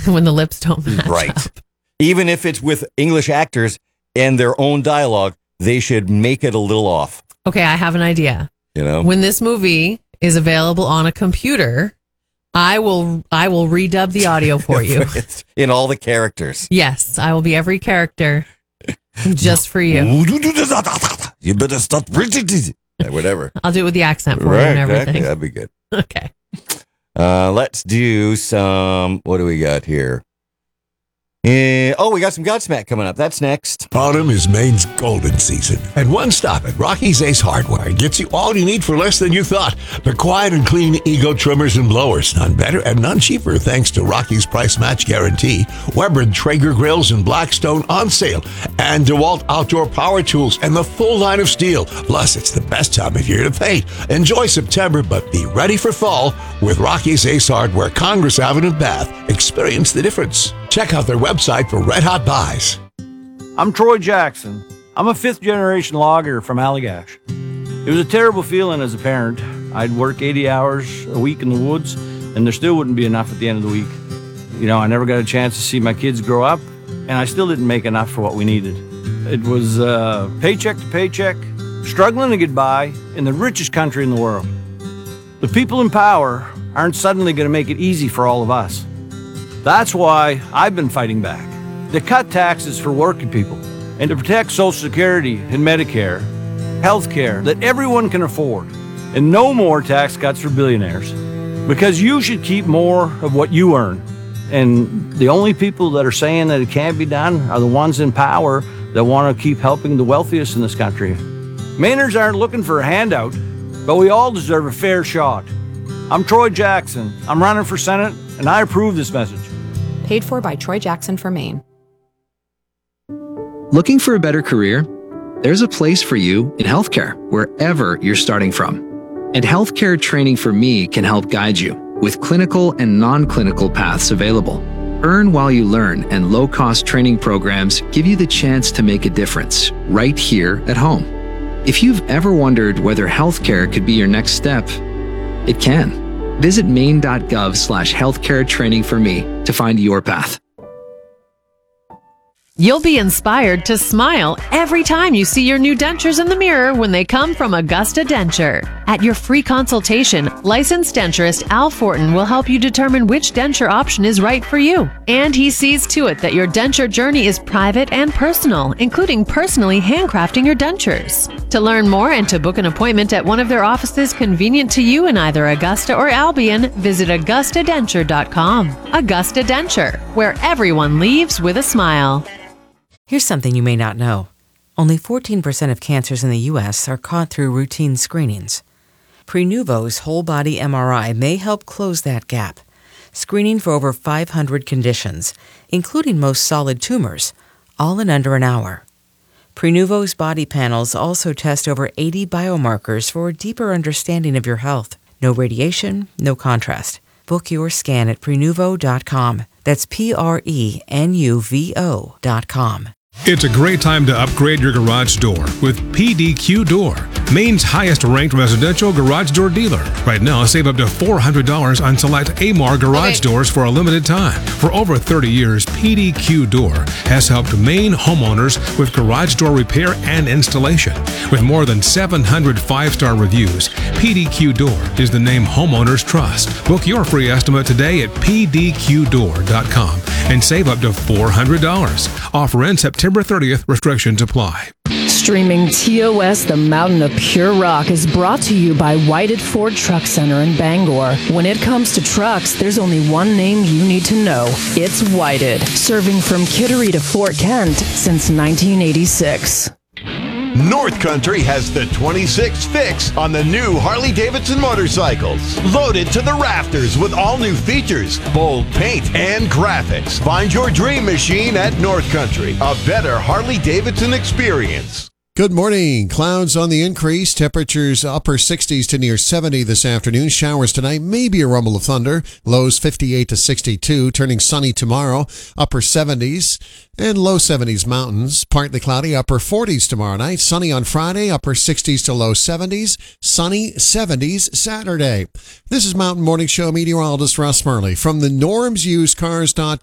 when the lips don't match Right. up. Even if it's with English actors and their own dialogue, they should make it a little off. Okay, I have an idea. You know, When this movie is available on a computer, I will redub the audio for you. It's in all the characters. Yes, I will be every character just for you. You better stop breathing. Whatever. I'll do it with the accent for you and everything. Exactly. That'd be good. Okay. Let's do some. What do we got here? We got some Godsmack coming up. That's next. Autumn is Maine's golden season, and one stop at Rocky's Ace Hardware gets you all you need for less than you thought. The quiet and clean Ego trimmers and blowers, none better and none cheaper thanks to Rocky's price match guarantee. Weber and Traeger grills and Blackstone on sale, and DeWalt outdoor power tools and the full line of steel. Plus, it's the best time of year to paint. Enjoy September, but be ready for fall with Rocky's Ace Hardware, Congress Avenue, Bath. Experience the difference. Check out their website for red hot buys. I'm Troy Jackson. I'm a fifth-generation logger from Allagash. It was a terrible feeling as a parent. I'd work 80 hours a week in the woods, and there still wouldn't be enough at the end of the week. You know, I never got a chance to see my kids grow up, and I still didn't make enough for what we needed. It was paycheck to paycheck, struggling to get by in the richest country in the world. The people in power aren't suddenly going to make it easy for all of us. That's why I've been fighting back. To cut taxes for working people and to protect Social Security and Medicare, health care that everyone can afford, and no more tax cuts for billionaires. Because you should keep more of what you earn. And the only people that are saying that it can't be done are the ones in power that want to keep helping the wealthiest in this country. Mainers aren't looking for a handout, but we all deserve a fair shot. I'm Troy Jackson. I'm running for Senate, and I approve this message. Paid for by Troy Jackson for Maine. Looking for a better career? There's a place for you in healthcare, wherever you're starting from. And Healthcare Training for Me can help guide you with clinical and non-clinical paths available. Earn while you learn, and low-cost training programs give you the chance to make a difference right here at home. If you've ever wondered whether healthcare could be your next step, it can. Visit maine.gov/healthcare training for me to find your path. You'll be inspired to smile every time you see your new dentures in the mirror when they come from Augusta Denture. At your free consultation, licensed denturist Al Fortin will help you determine which denture option is right for you. And he sees to it that your denture journey is private and personal, including personally handcrafting your dentures. To learn more and to book an appointment at one of their offices convenient to you in either Augusta or Albion, visit AugustaDenture.com. Augusta Denture, where everyone leaves with a smile. Here's something you may not know. Only 14% of cancers in the U.S. are caught through routine screenings. Prenuvo's whole-body MRI may help close that gap, screening for over 500 conditions, including most solid tumors, all in under an hour. Prenuvo's body panels also test over 80 biomarkers for a deeper understanding of your health. No radiation, no contrast. Book your scan at Prenuvo.com. That's Prenuvo.com. It's a great time to upgrade your garage door with PDQ Door, Maine's highest-ranked residential garage door dealer. Right now, save up to $400 on select Amar garage doors for a limited time. For over 30 years, PDQ Door has helped Maine homeowners with garage door repair and installation. With more than 700 five-star reviews, PDQ Door is the name homeowners trust. Book your free estimate today at pdqdoor.com and save up to $400. Offer ends September 30th. Restrictions apply. Streaming TOS, the Mountain of Pure Rock, is brought to you by Whited Ford Truck Center in Bangor. When it comes to trucks, there's only one name you need to know. It's Whited, serving from Kittery to Fort Kent since 1986. North Country has the 26 fix on the new Harley-Davidson motorcycles. Loaded to the rafters with all new features, bold paint, and graphics. Find your dream machine at North Country. A better Harley-Davidson experience. Good morning. Clouds on the increase. Temperatures upper 60s to near 70 this afternoon. Showers tonight. Maybe a rumble of thunder. Lows 58 to 62. Turning sunny tomorrow. Upper 70s and low 70s mountains. Partly cloudy. Upper 40s tomorrow night. Sunny on Friday. Upper 60s to low 70s. Sunny 70s Saturday. This is Mountain Morning Show meteorologist Russ Murley from the normsusedcars.com.